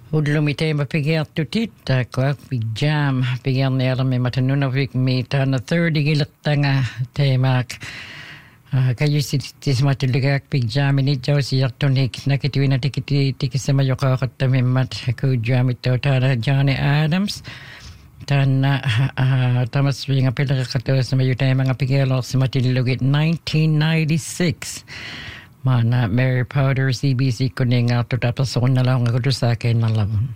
Hudlumite mapigiartutit kuak pigjam pigiarniarami matanunavik mi tana 30 gilattanga teemak kayusitis matuligak pigjamini jawsiyartunik nakitiwina tikisema yoqaqattamimmat kujamito tana Johnny Adams tana tamasvinga pilaqatos mayuteemanga pigiarlorsimatilugit 1996 Mana Mary Powder CBC kuning tutapason na lang ako sa akin na lang.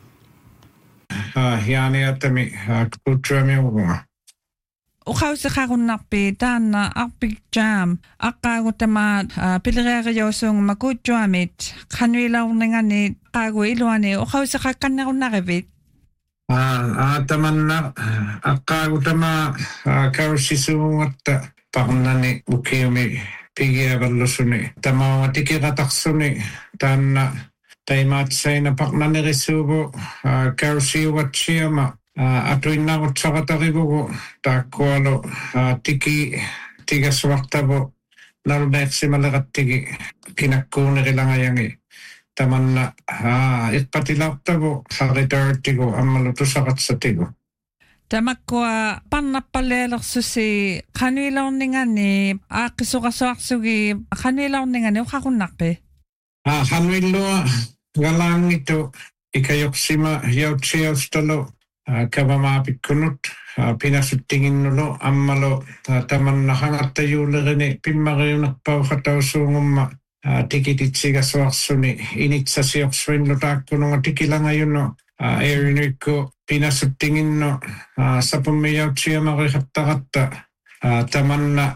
Yani atami kutrami mga. Ukaw sa kakong napitan na akpig jam. Akago tama piliraya song magkutjamit. Kanwilaw na nga ni kago iluani. Ukaw sa kakan na akong nakabit. Taman na akago tama kausisungat pakunani ukiyami. Pigiavallusuni tama tikiratarsuni tanna taimaatsaina parnanirisugu kausiuatsiama atuinnarutsaqatarivugu taakkualu tigassuartavu naluneersimaleqattigi kinakkuunerilangayangi tamanna iqqatilaartavu saritartigu ammalu tusaqatsatigu Tamakwa pannappaleelersusi qanuilaorningani aaqqisuqasuarsugi qanuilaorningani uqaqunnaqqi qanuillua galaangitu ikayoqsima yautsiaustalo kavamaapikkunut pinasuttinginnulu ammalu tamannaqangattayuulerini pimmariunerpauqatausuungumma tikititsigassuarsuni initsasiorsuinlu taakkununga tikilangayunnu Eriniko pinasuttinginno sapumiyautsiamariqattaqatta tamanna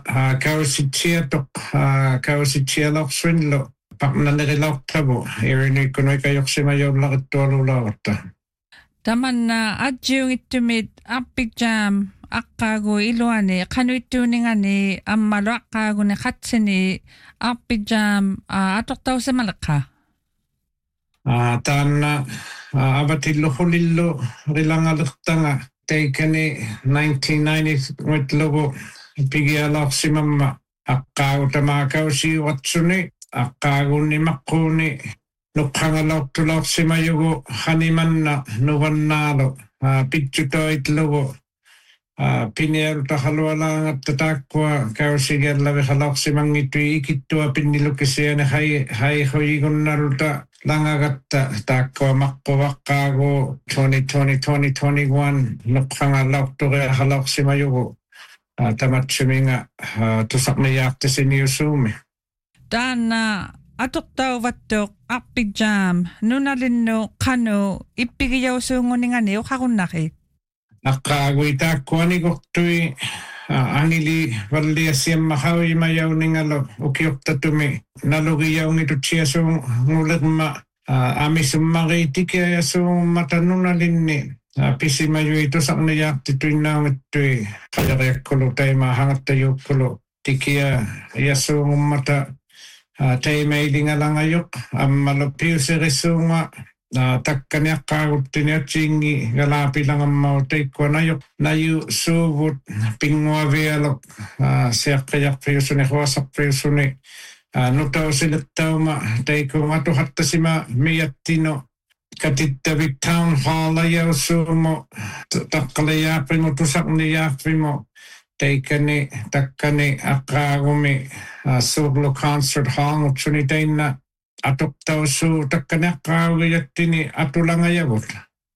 kausitsialorsuinlu parnanerilaortavu Eriniko noikayorsimajollaqittualulaaqatta Tamanna adjiungittumit appikjam aqqaagu iluani qanuittuuningani ammalu aqqaaguni qatsini appikjam atortausamaleqqa Taanna avatilluhulillu rilangalertanga teikani 1990 pigialaorsimamma aqqaagu tamaakausiuatsuni aqqaagunnimaqquni nuqqangalaortulaorsimayugu hanimanna nuvannaalu pitsutoitlugu pinialutahalualaangatta taakkua kausigiallaviqalaorsimangitui ikittua pinnilukisiani haihoyigunnaluta langagatta taakkua maqquvaqqaagu 2021 nuqqangalaortureahalaorsimayugu tamatsuminga tusaqniyaartisiniusuumi Taanna atortauvattoq appikjam nunalinnu qanu ippigiyausuunguningani uqaqunnaqi Aqqaagui taakkuanikortui angili valliassiammahaujimajauningalu ukiortatumi nalugijaungitutsiasuungulerma amisummaqiitikiajasuungumma tanunalinni pisimajui tusaqnijaartituinnaungittui qajariakkulu taimahangattajuukkulu tikia iassuungummata taimailingalangayuq ammalu piusirissuunga takkaniaqqaaguttiniatsingi galaapilangammau teikkuanajuq naju suuvut pinguavialuq siaqqajarpiusuni huasarpiusuni nutausilettauma teikkumatuhattasima miyattino katittavik town hall-ajausuumu taqqalajaarpimu tusaqnijaarpimu teikani takkani aqqaagumi suurlu concert hall ngutsuniteinna atuqtausu takkaniaqqaagujattini atulangajavut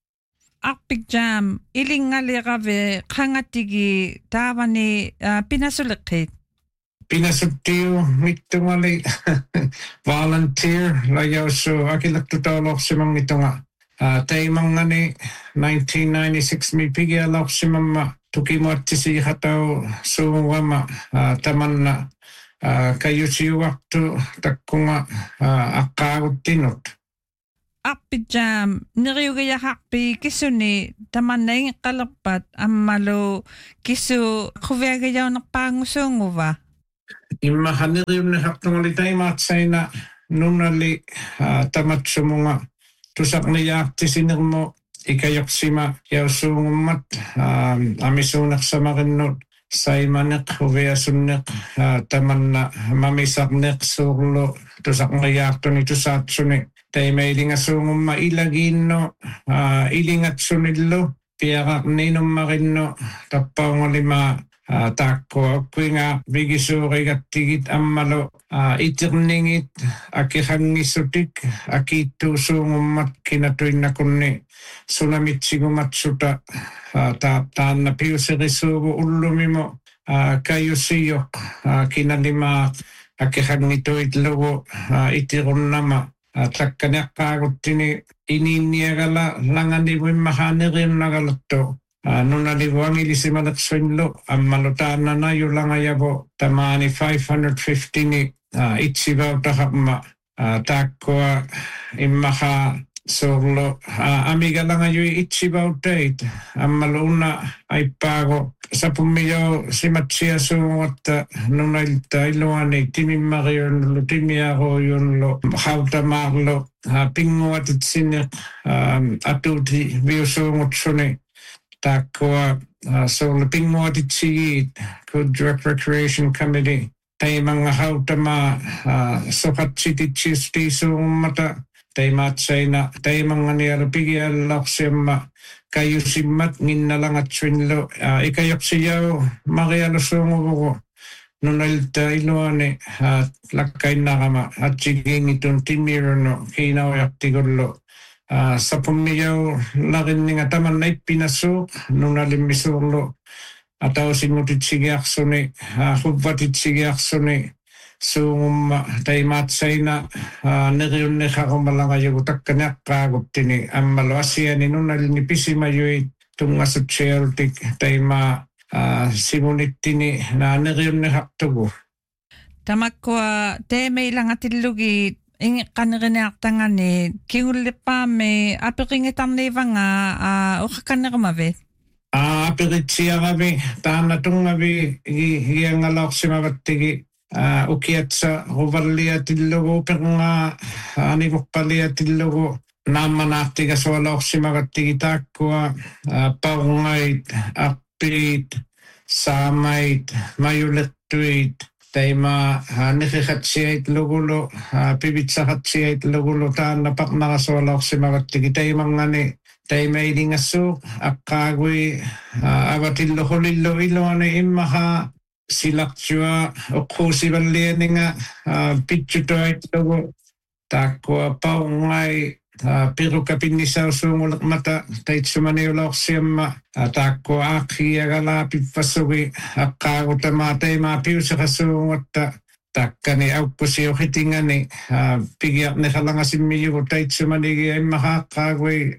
Appikjam ilingaliqave qangatigi taavani pinasuleqqit Pinasuttiu mittungali volunteer lajausu akilaktutaulorsimangittunga taimangani 1996 mi pigialorsimamma tukimuattisiiqatau suungama tamanna kayusiuartu takkunga aqqaaguttinut Appikjam niriugajaqarpi kisuni tamannaingeqqalerpat ammalu kisu quviagajaunerpaangusuunguva Imma haneriunnehartungali taimaatsaina nunali tamatsumunga tusaqnijaartisinermu ikayoqsima yausuungummat amisuuneqsamarinnut saimaneq uviasunneq tamanna mamisarneq suurlu tusaqnijaartuni tusaatsuni tay mailingasungumma ilaginno ilingatsunillo piaqaq ninummarinno tappaungolima taakko kuinga vigisuurigattigit ammalo iterningit akihangissutik akiittuusuungummat kinatuinnakunni sunamitsigumatsuta taanna piuserisuugu ullumimo kayusiyo kinalima akihangituitlugu itirunnama takkaniaqqaaguttini iniinniagala langanivuimmahaaneriunnagalatto nunalivuangilisimaleksuinlu ammalu taannana yulangayavo tamaani 550ni itsivautahaqma taakkua immaha sorlo amigalangayui itsivautait ammalu unna aippaago sapummiyo simatsiasuungatta nunailta iluani timimmariunlu timiaroyunlu hautamaarlu pinguatitsinne atuuti viusuungutsuni taakkua sorlo pinguatitsigiit Kudjak Recreation Committee taimanga hautamaa sopatsititsistiisuummata taimaatsaina taimangani pigiallaqsiamma kayusimmat nginnalangatsuinlu ikayoqsiyau marialusuunguvugu nunailta iluani lakkainnaqama atsigingitun timirunu kiinaujaqtigullu sapummiyau larinninga tamanna ippinassuuq nunalimmisurlu atausimmutitsigiaqsuni huvvatitsigiaqsuni suungumma taimaatsaina neriunniqarumalangayugu takkaniaqqaaguttini ammalu asiani nunalini pisimayui tungasutsealtik taima simunittini neriunniqartugu tamakkua teemeilangatillugi ingiqqanerineartangani kingullippaamme apeqingitarniivanga uqaqannerimave aperitsiaravi taannatungavi hiangalaorsimawattigi ukiatsa ruvalliatillugu perunga anivuqqaliatillugu naammanaartigasualaorsimagattigi taakkua paungait appiit saamait mayulertuit taima niqiqatsiait lugulu pivitsaqatsiait lugulu taanna paqnarasualaorsimagattigi taimangani taimailingassuuq aqqaagui avatilluhulillu iluani immaha silaqsua uqquusivallianinga pitsutoitlugu taakkua paungai pirukapinnisausuunguleqmata taitsumaniuloorsiamma taakkua aaqhiagala pippassugi aqqaagutamaa taimaa piuseqassuungatta takkani aukkusiuqitingani pigiarniqalangasimmijugu taitsumanigi immahaqqaagui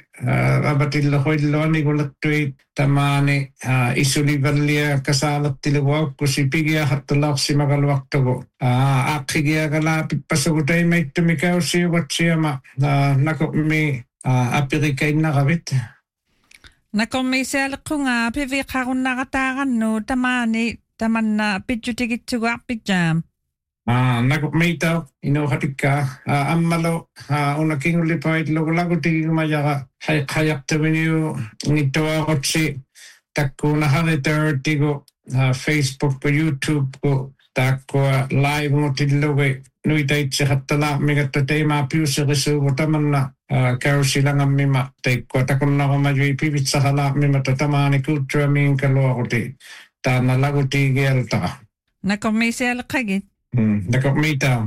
abatilluhuilluanigulertuit tamaani isulivallia kasaalertilugu aukkusi pigiaqartulaorsimagaluartugu aaqhigiagala pippassugu taimaittumi kausiugatsiama nako'mi apirikainnaqavit nako'mi sialeqqunga piviqarunnaqataaqannu tamaani tamanna pitsutigitsugu arpitsaam nako'miitau inuuhatikka ammalo unakingulipait lugulagutigigumayaqa hayaqtaviniu ngittuaqutsi takkuunaharitertigu Facebook ku YouTube ku taakkua live ngutillugi nuitaitsiqattalaaqmigatta taimaa piuserisuugu tamanna karusilangammima taikkua takunnaqumajui pivitsaqalaaqmimata tamaani kuuttuamiinkaluaquti taanna lagutigialtaqa nako'mi sialeqqagit nako'miitau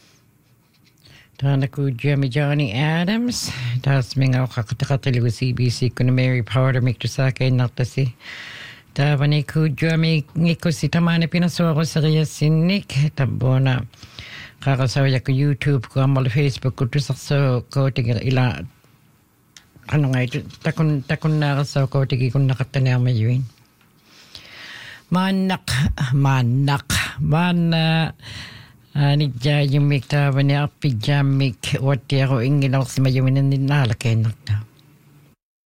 Tanaku Johnny Adams, tas minga kakatiligu CBC kuna Mary Powder miktusake natasi. Tavani ku Johnny ngiko si tamane pinasuako sa riya sinik tabona kakasawa ku YouTube ko amal Facebook ko tusakso ko tigil ila ano nga ito takun nakasaw ko tigil kung nakatanya mayuin. Manak Nidja yung mikta vani appi jamik watiaro inginaw si mayumin ninalakay nakta.